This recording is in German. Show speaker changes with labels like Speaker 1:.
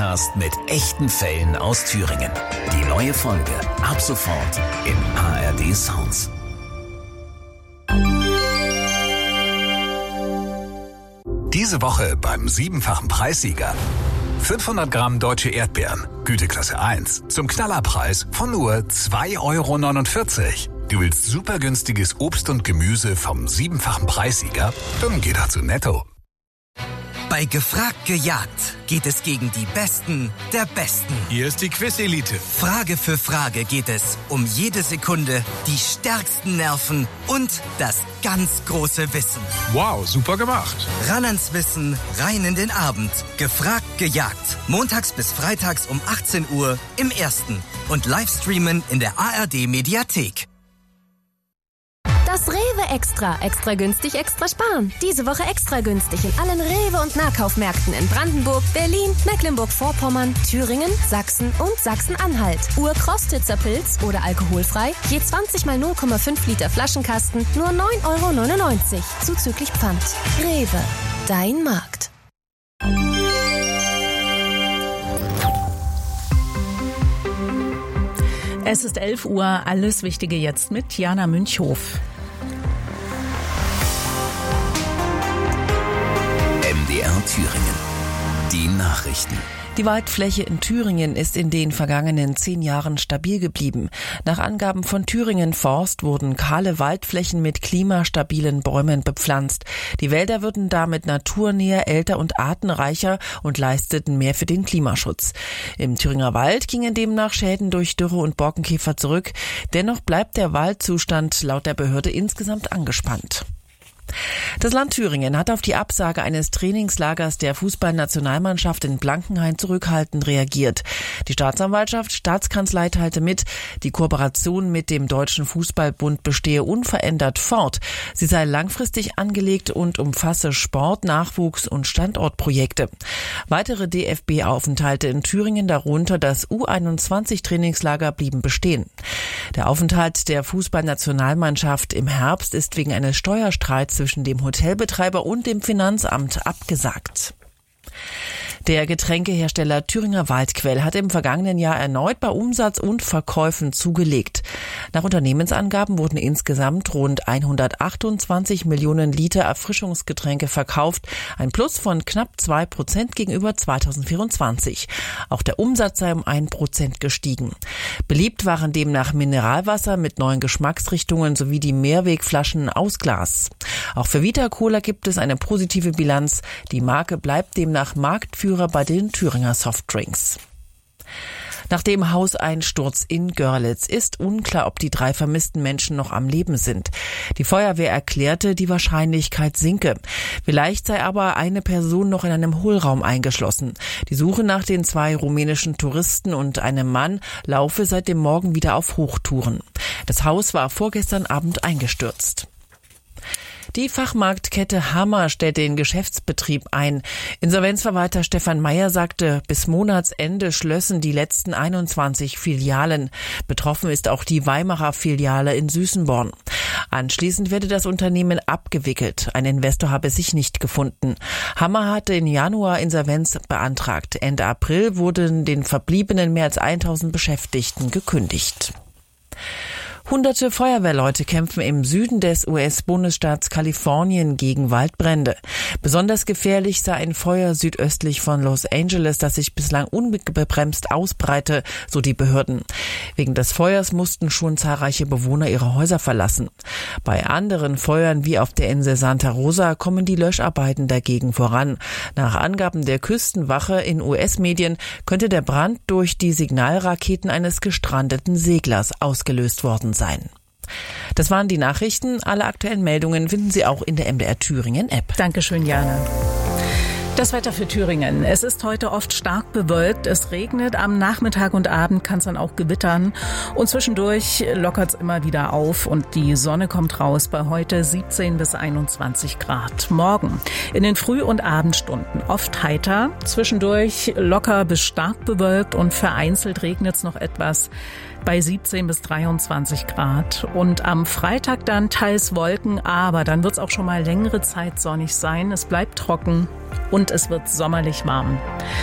Speaker 1: Podcast mit echten Fällen aus Thüringen. Die neue Folge ab sofort in ARD Sounds. Diese Woche beim 7-fachen Preissieger. 500 Gramm deutsche Erdbeeren, Güteklasse 1, zum Knallerpreis von nur 2,49 €. Du willst super günstiges Obst und Gemüse vom 7-fachen Preissieger? Dann geh doch zu Netto.
Speaker 2: Bei Gefragt gejagt geht es gegen die Besten der Besten.
Speaker 3: Hier ist die Quiz-Elite.
Speaker 2: Frage für Frage geht es um jede Sekunde, die stärksten Nerven und das ganz große Wissen.
Speaker 3: Wow, super gemacht.
Speaker 2: Ran ans Wissen, rein in den Abend. Gefragt gejagt. Montags bis freitags um 18 Uhr im Ersten. Und Livestreamen in der ARD-Mediathek.
Speaker 4: Das Rewe Extra. Extra günstig, extra sparen. Diese Woche extra günstig in allen Rewe- und Nahkaufmärkten in Brandenburg, Berlin, Mecklenburg-Vorpommern, Thüringen, Sachsen und Sachsen-Anhalt. Urkrostitzer Pilz oder alkoholfrei, je 20 mal 0,5 Liter Flaschenkasten, nur 9,99 €, zuzüglich Pfand. Rewe, dein Markt.
Speaker 5: Es ist 11 Uhr, alles Wichtige jetzt mit Jana Münchhof.
Speaker 1: MDR Thüringen. Die Nachrichten.
Speaker 6: Die Waldfläche in Thüringen ist in den vergangenen 10 Jahren stabil geblieben. Nach Angaben von Thüringen Forst wurden kahle Waldflächen mit klimastabilen Bäumen bepflanzt. Die Wälder würden damit naturnäher, älter und artenreicher und leisteten mehr für den Klimaschutz. Im Thüringer Wald gingen demnach Schäden durch Dürre und Borkenkäfer zurück. Dennoch bleibt der Waldzustand laut der Behörde insgesamt angespannt. Das Land Thüringen hat auf die Absage eines Trainingslagers der Fußballnationalmannschaft in Blankenhain zurückhaltend reagiert. Die Staatsanwaltschaft, Staatskanzlei teilte mit, die Kooperation mit dem Deutschen Fußballbund bestehe unverändert fort. Sie sei langfristig angelegt und umfasse Sport-, Nachwuchs- und Standortprojekte. Weitere DFB-Aufenthalte in Thüringen, darunter das U21-Trainingslager, blieben bestehen. Der Aufenthalt der Fußballnationalmannschaft im Herbst ist wegen eines Steuerstreits zwischen dem Hotelbetreiber und dem Finanzamt abgesagt. Der Getränkehersteller Thüringer Waldquell hat im vergangenen Jahr erneut bei Umsatz und Verkäufen zugelegt. Nach Unternehmensangaben wurden insgesamt rund 128 Millionen Liter Erfrischungsgetränke verkauft, ein Plus von knapp 2% gegenüber 2024. Auch der Umsatz sei um 1% gestiegen. Beliebt waren demnach Mineralwasser mit neuen Geschmacksrichtungen sowie die Mehrwegflaschen aus Glas. Auch für Vita Cola gibt es eine positive Bilanz. Die Marke bleibt demnach Marktführer bei den Thüringer Softdrinks. Nach dem Hauseinsturz in Görlitz ist unklar, ob die 3 vermissten Menschen noch am Leben sind. Die Feuerwehr erklärte, die Wahrscheinlichkeit sinke. Vielleicht sei aber eine Person noch in einem Hohlraum eingeschlossen. Die Suche nach den 2 rumänischen Touristen und einem Mann laufe seit dem Morgen wieder auf Hochtouren. Das Haus war vorgestern Abend eingestürzt. Die Fachmarktkette Hammer stellt den Geschäftsbetrieb ein. Insolvenzverwalter Stefan Meyer sagte, bis Monatsende schlössen die letzten 21 Filialen. Betroffen ist auch die Weimarer Filiale in Süßenborn. Anschließend werde das Unternehmen abgewickelt. Ein Investor habe sich nicht gefunden. Hammer hatte im Januar Insolvenz beantragt. Ende April wurden den verbliebenen mehr als 1000 Beschäftigten gekündigt. Hunderte Feuerwehrleute kämpfen im Süden des US-Bundesstaats Kalifornien gegen Waldbrände. Besonders gefährlich sei ein Feuer südöstlich von Los Angeles, das sich bislang unbebremst ausbreite, so die Behörden. Wegen des Feuers mussten schon zahlreiche Bewohner ihre Häuser verlassen. Bei anderen Feuern wie auf der Insel Santa Rosa kommen die Löscharbeiten dagegen voran. Nach Angaben der Küstenwache in US-Medien könnte der Brand durch die Signalraketen eines gestrandeten Seglers ausgelöst worden sein. Das waren die Nachrichten. Alle aktuellen Meldungen finden Sie auch in der MDR Thüringen App.
Speaker 5: Dankeschön, Jana. Das Wetter für Thüringen. Es ist heute oft stark bewölkt. Es regnet. Am Nachmittag und Abend kann es dann auch gewittern. Und zwischendurch lockert es immer wieder auf und die Sonne kommt raus bei heute 17 bis 21 Grad. Morgen in den Früh- und Abendstunden oft heiter. Zwischendurch locker bis stark bewölkt und vereinzelt regnet es noch etwas bei 17 bis 23 Grad. Und am Freitag dann teils Wolken, aber dann wird es auch schon mal längere Zeit sonnig sein. Es bleibt trocken und es wird sommerlich warm.